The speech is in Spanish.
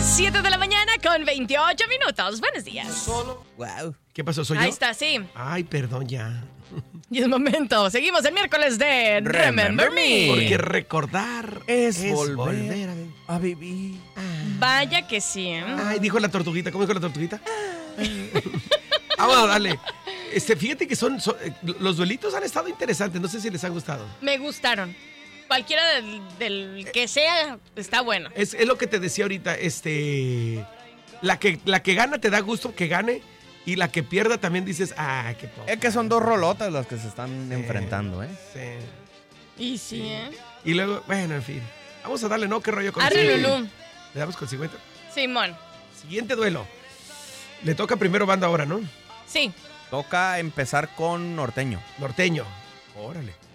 7 de la mañana con 28 minutos. Buenos días. Solo. Wow. ¿Qué pasó? ¿Soy yo? Ahí está, sí. Ay, perdón ya. Y es momento. Seguimos el miércoles de Remember Me. Porque recordar Es volver a vivir. Vaya que sí, ¿eh? Ay, dijo la tortuguita. ¿Cómo dijo la tortuguita? Vamos, dale. Fíjate que los duelitos han estado interesantes. No sé si les han gustado. Me gustaron. Cualquiera del que sea está bueno. Es lo que te decía ahorita. La que gana te da gusto que gane. Y la que pierda también dices, qué poca. Es que son dos rolotas las que se están enfrentando, ¿eh? Sí. Y sí, ¿eh? Y luego, bueno, en fin. Vamos a darle, ¿no? ¿Qué rollo con Arre, el Lulú. ¿Le damos con 50? Simón. Siguiente duelo. Le toca primero banda ahora, ¿no? Sí. Toca empezar con norteño. Norteño. Órale.